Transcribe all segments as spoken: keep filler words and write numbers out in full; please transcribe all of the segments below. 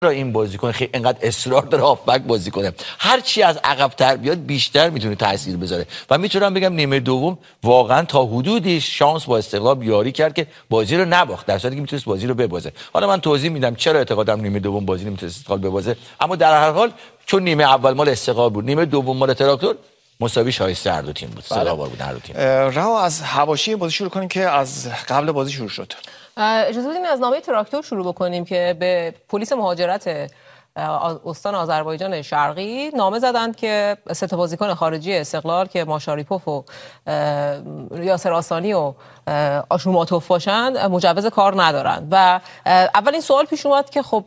این بازیکن خیلی انقدر اصرار داره هافبک بازی کنه، هر چی از عقب‌تر بیاد بیشتر میتونه تاثیر بذاره و میتونم بگم نیمه دوم واقعا تا حدودی شانس با استقلال یاری کرد که بازی رو نباخت، در صورتی که میتونست بازی رو ببازه. حالا من توضیح میدم چرا اعتقادم نیمه دوم بازی نمیتونست استقلال ببازه، اما در هر حال چون نیمه اول مال استقلال بود، نیمه دوم مال تراکتور، مساوی شایسته هر دو تیم بود. سلاوار بود هر دو تیم. رها از حواشی بازی شروع کنیم که از قبل بازی شروع شد. اجازه بدیم از نامه تراکتور شروع بکنیم که به پلیس مهاجرت استان آذربایجان شرقی نامه زدند که سه تا بازیکن خارجی استقلال که ماشاریپوف و یاسر آسانی و آشوماتوف باشند مجوز کار ندارند و اولین سوال پیش اومد که خب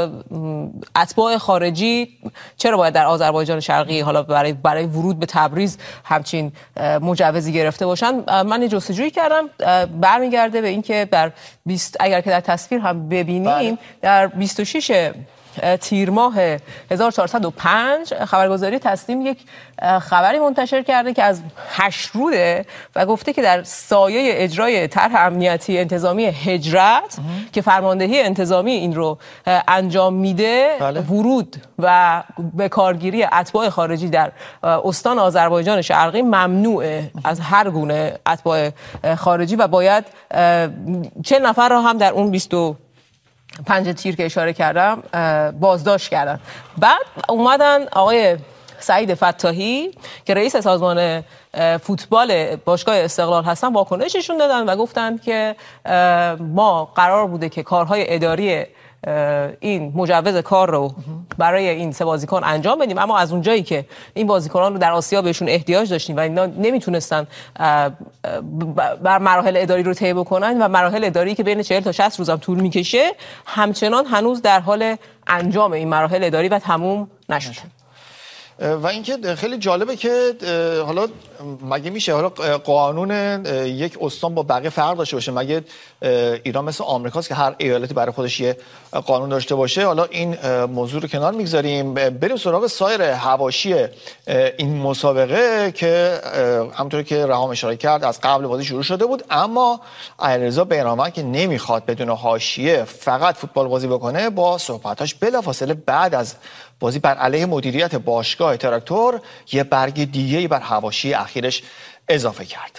اتباع خارجی چرا باید در آذربایجان شرقی حالا برای برای ورود به تبریز همچین مجوزی گرفته باشند. من جستجویی کردم، برمیگرده به اینکه در بیست اگر که در تصویر هم ببینیم در بیست و شش تیر ماه هزار و چهارصد و پنج خبرگزاری تسنیم یک خبری منتشر کرده که از هشروده و گفته که در سایه اجرای طرح امنیتی انتظامی هجرت که فرماندهی انتظامی این رو انجام میده، بله. ورود و به کارگیری اتباع خارجی در استان آذربایجان شرقی ممنوعه از هر گونه اتباع خارجی و باید چه نفر را هم در اون بیست و پنج تیر که اشاره کردم بازداشت کردن. بعد اومدن آقای سعید فتاحی که رئیس سازمان فوتبال باشگاه استقلال هستن واکنششون دادن و گفتن که ما قرار بوده که کارهای اداری این مجوز کار رو برای این سه بازیکن انجام بدیم، اما از اونجایی که این بازیکنان رو در آسیا بهشون احتیاج داشتیم و اینا نمیتونستن بر مراحل اداری رو طی بکنن و مراحل اداری که بین چهل تا شصت روز هم طول میکشه، همچنان هنوز در حال انجام این مراحل اداری و تموم نشده. و اینکه خیلی جالبه که حالا مگه میشه حالا قانون یک استان با بقیه فرق داشته باشه؟ مگه ایران مثل آمریکاست که هر ایالتی برای خودش یه قانون داشته باشه؟ حالا این موضوع رو کنار میگذاریم، بریم سراغ سایر حواشی این مسابقه که همونطوری که رهام اشاره کرد از قبل بازی شروع شده بود، اما علیرضا بیرانوند که نمیخواد بدون حاشیه فقط فوتبال بازی بکنه، با صحبتاش بلافاصله بعد از بازی بر علیه مدیریت باشگاه تراکتور یه برگ دیگه‌ای بر حواشی اخیرش اضافه کرد.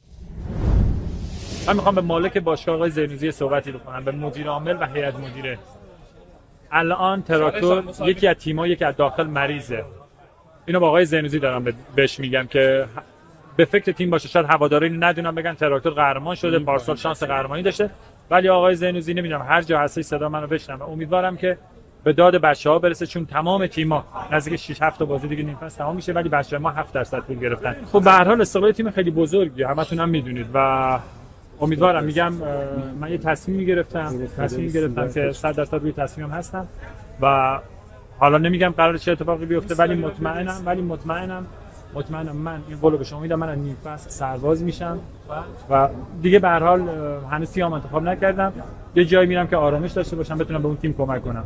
من میخوام به مالک باشگاه آقای زینوزی صحبتی بکنم، به مدیر عامل و هیئت مدیره. الان تراکتور یکی از تیم‌ها که از داخل مریضه. اینو با آقای زینوزی دارم بهش میگم که به فکر تیم باشه. شاید هواداری ندونن بگن تراکتور قهرمان شده، پارسال شانس قهرمانی داشته، ولی آقای زینوزی نمیدونم هر جا هستی صدا منو بشنوه. امیدوارم که به داد بچه‌ها برسه، چون تمام تیم‌ها نزدیک شش هفت تا بازی دیگه نیم فصل تمام میشه، ولی بچه‌ها ما هفت درصد پول گرفتن. خب به هر حال استقلال تیم خیلی بزرگیه، همتون هم میدونید و امیدوارم، میگم من یه تصمیم گرفتم تصمیم گرفتم که صد درصد روی تصمیمم هستم و حالا نمیگم قراره چه اتفاقی بیفته، ولی مطمئنم ولی مطمئنم مطمئنم من این قولو به شما میدم، من از نیم فصل سرباز میشم و دیگه به هر حال هنوز تیم انتخاب نکردم، یه جایی میرم که آرامش داشته باشم، بتونم به اون تیم کمک کنم.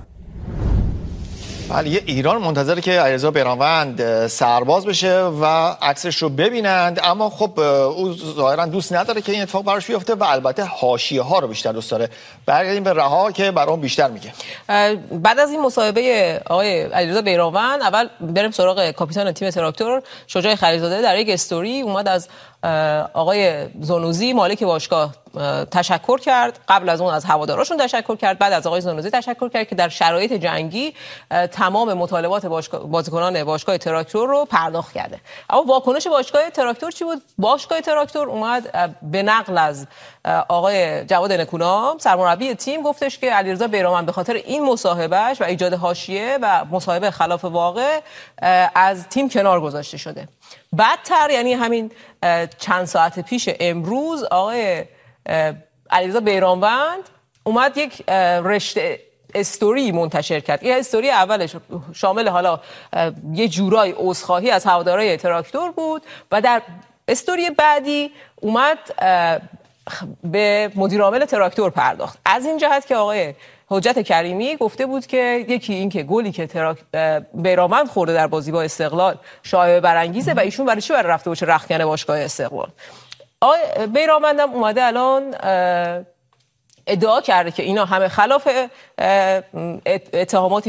بله، یه ایران منتظره که علیرضا بیرانوند سرباز بشه و عکسش رو ببینند، اما خب او ظاهرا دوست نداره که این اتفاق براش بیفته و البته حاشیه ها رو بیشتر دوست داره. برگردیم به رها که برام بیشتر میگه. بعد از این مصاحبه آقای علیرضا بیرانوند، اول بریم سراغ کاپیتان تیم تراکتور شجاع خلیلزاده. در یک استوری اومد از آقای زانوزی مالک باشگاه تشکر کرد، قبل از اون از هواداراشون تشکر کرد، بعد از آقای زانوزی تشکر کرد که در شرایط جنگی تمام مطالبات باشگاه بازیکنان باشگاه تراکتور رو پرداخت کرده. اما واکنش باشگاه تراکتور چی بود؟ باشگاه تراکتور اومد به نقل از آقای جواد نکونام سرمربی تیم گفتش که علیرضا بیرانوند به خاطر این مصاحبهش و ایجاد حاشیه و مصاحبه خلاف واقع از تیم کنار گذاشته شده. بعدتر یعنی همین چند ساعت پیش امروز آقای علیرضا بیرانوند اومد یک رشته استوری منتشر کرد. این استوری اولش شامل حالا یه جورای عذرخواهی از هوادارهای تراکتور بود و در استوری بعدی اومد به مدیر عامل تراکتور پرداخت، از این جهت که آقای حجت کریمی گفته بود که یکی این که گلی که تراک بیرانوند خورده در بازی با استقلال شایعه برانگیزه و ایشون برای چی برای رفته باشه رختکن باشگاه استقلال. آقای بیرانوند هم اومده الان ادعا کرده که اینا همه خلاف اتهاماتی